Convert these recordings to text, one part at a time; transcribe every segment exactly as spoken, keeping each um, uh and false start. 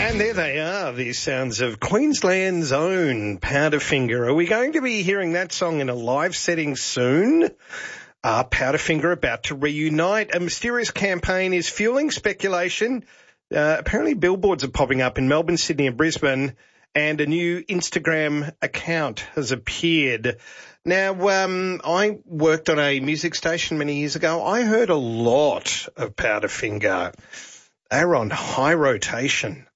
And there they are, the sounds of Queensland's own Powderfinger. Are we going to be hearing that song in a live setting soon? Uh, Powderfinger about to reunite. A mysterious campaign is fueling speculation. Uh, apparently billboards are popping up in Melbourne, Sydney and Brisbane, and a new Instagram account has appeared. Now, um, I worked on a music station many years ago. I heard a lot of Powderfinger. They were on high rotation.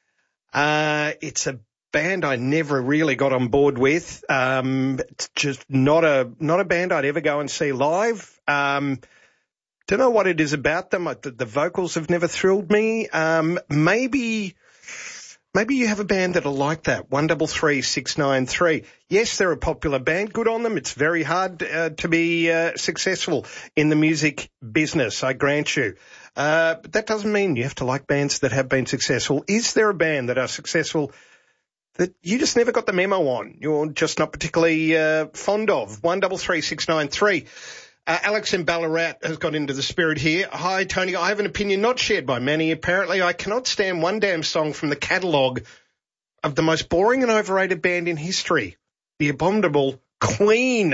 Uh, it's a band I never really got on board with. Um, it's just not a not a band I'd ever go and see live. Um, don't know what it is about them. The, the vocals have never thrilled me. Um, maybe maybe you have a band that'll like that. One double three six nine three. Yes, they're a popular band. Good on them. It's very hard uh, to be uh, successful in the music business, I grant you. Uh, but that doesn't mean you have to like bands that have been successful. Is there a band that are successful that you just never got the memo on? You're just not particularly uh, fond of. One double three six nine three. Uh, Alex in Ballarat has got into the spirit here. Hi, Tony. I have an opinion not shared by many. Apparently, I cannot stand one damn song from the catalogue of the most boring and overrated band in history, the abominable Queen.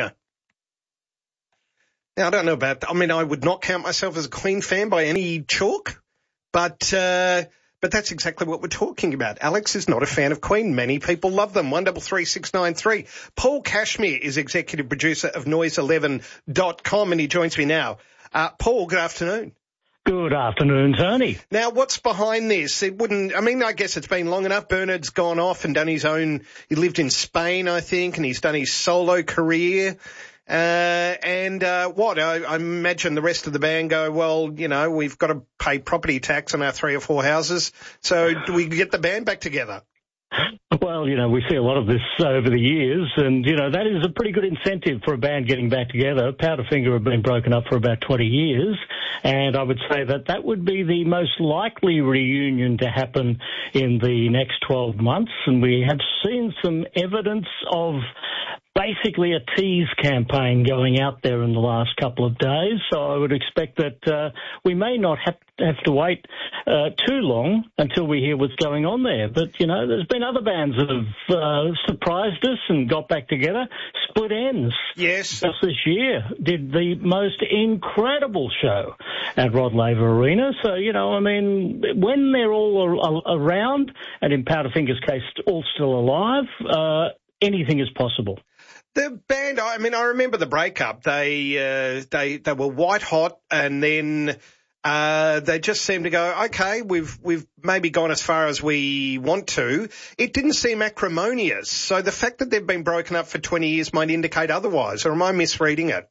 Now, I don't know about that. I mean, I would not count myself as a Queen fan by any chalk, but uh, but that's exactly what we're talking about. Alex is not a fan of Queen. Many people love them. One double three six nine three. Paul Cashmere is executive producer of noise eleven dot com, and he joins me now. Uh, Paul, good afternoon. Good afternoon, Tony. Now, what's behind this? It wouldn't, I mean, I guess it's been long enough. Bernard's gone off and done his own, he lived in Spain, I think, and he's done his solo career. Uh, and, uh, what? I, I imagine the rest of the band go, well, you know, we've got to pay property tax on our three or four houses. So do we get the band back together? Well, you know, we see a lot of this over the years, and, you know, that is a pretty good incentive for a band getting back together. Powderfinger have been broken up for about twenty years, and I would say that that would be the most likely reunion to happen in the next twelve months, and we have seen some evidence of basically a tease campaign going out there in the last couple of days, so I would expect that uh, we may not have, have to wait uh, too long until we hear what's going on there. But, you know, there's been other bands that have uh, surprised us and got back together. Split Ends, yes, just this year, did the most incredible show at Rod Laver Arena. So, you know, I mean, when they're all a- around, and in Powderfinger's case, all still alive, uh, anything is possible. The band, I mean, I remember the breakup. They uh, they they were white hot, and then uh, they just seemed to go, okay, we've we've maybe gone as far as we want to. It didn't seem acrimonious. So the fact that they've been broken up for twenty years might indicate otherwise, or am I misreading it?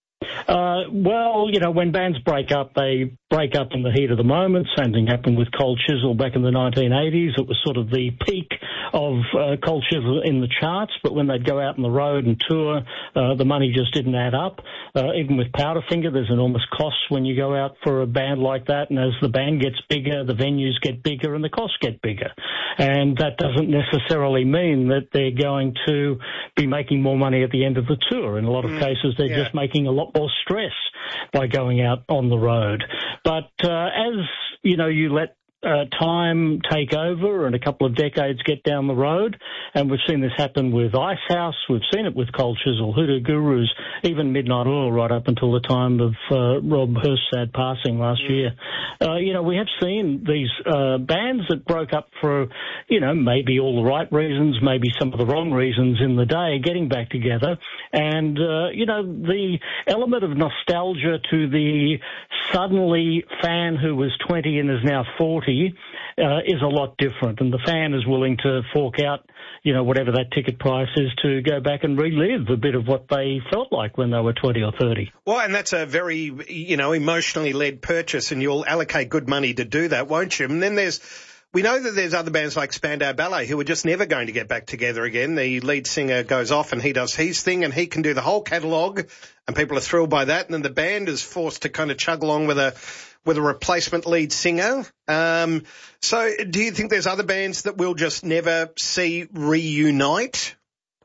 Uh, well, you know, when bands break up, they break up in the heat of the moment. Same thing happened with Cold Chisel back in the nineteen eighties. It was sort of the peak of uh, Cold Chisel in the charts, but when they'd go out on the road and tour, uh, the money just didn't add up. Uh, even with Powderfinger, there's enormous costs when you go out for a band like that, and as the band gets bigger, the venues get bigger and the costs get bigger. And that doesn't necessarily mean that they're going to be making more money at the end of the tour. In a lot of mm, cases, they're yeah. just making a lot more stress by going out on the road. But uh, as, you know, you let uh, time take over and a couple of decades get down the road, and we've seen this happen with Icehouse, we've seen it with Cold Chisel, Hoodoo Gurus, even Midnight Oil right up until the time of uh, Rob Hurst's sad passing last mm. year. Uh, you know, we have seen these uh, bands that broke up for, you know, maybe all the right reasons, maybe some of the wrong reasons in the day, getting back together. And, uh, you know, the element of nostalgia to the suddenly fan who was twenty and is now forty uh, is a lot different. And the fan is willing to fork out, you know, whatever that ticket price is to go back and relive a bit of what they felt like when they were twenty or thirty. Well, and that's a very, you know, emotionally led purchase, and you'll allocate good money to do that, won't you? And then there's, we know that there's other bands like Spandau Ballet who are just never going to get back together again. The lead singer goes off and he does his thing and he can do the whole catalogue, and people are thrilled by that. And then the band is forced to kind of chug along with a with a replacement lead singer. Um, so do you think there's other bands that we'll just never see reunite?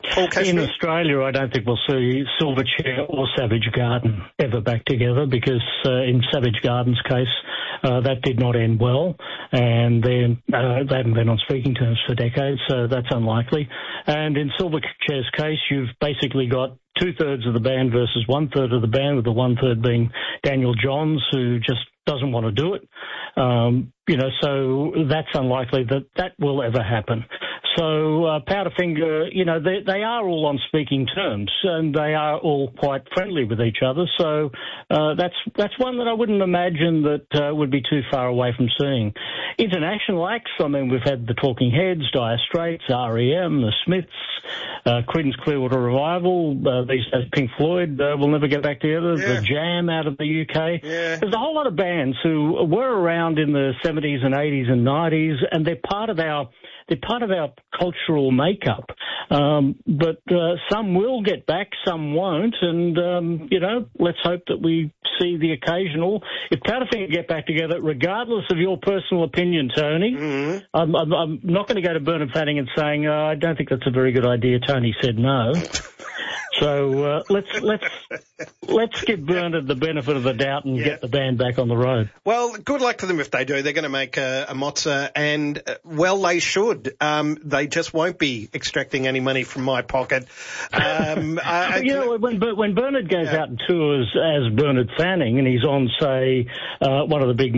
In Australia, I don't think we'll see Silverchair or Savage Garden ever back together, because uh, in Savage Garden's case, Uh, that did not end well, and then uh, they haven't been on speaking terms for decades, so that's unlikely. And in Silverchair's case, you've basically got two-thirds of the band versus one-third of the band, with the one-third being Daniel Johns, who just doesn't want to do it. Um, you know, so that's unlikely that that will ever happen. So uh, Powderfinger, you know, they, they are all on speaking terms, and they are all quite friendly with each other. So uh, that's that's one that I wouldn't imagine that uh, would be too far away from seeing. International acts, I mean, we've had the Talking Heads, Dire Straits, R E M, the Smiths, uh, Creedence Clearwater Revival, uh, these days Pink Floyd, uh, will never get back together, yeah. The Jam out of the U K. Yeah. There's a whole lot of bands who were around in the seventies and eighties and nineties, and they're part of our They're part of our cultural makeup, um, but uh, some will get back, some won't, and, um, you know, let's hope that we see the occasional. If Powderfinger get back together, regardless of your personal opinion, Tony, mm-hmm. I'm, I'm, I'm not going to go to Bernard Fanning and saying, oh, I don't think that's a very good idea. Tony said no. So uh, let's let's let's give Bernard the benefit of the doubt and yeah. get the band back on the road. Well, good luck to them if they do. They're going to make a, a mozza, and uh, well, they should. Um, they just won't be extracting any money from my pocket. Um, I, you know, when when Bernard goes yeah. out and tours as Bernard Fanning, and he's on, say, uh, one of the big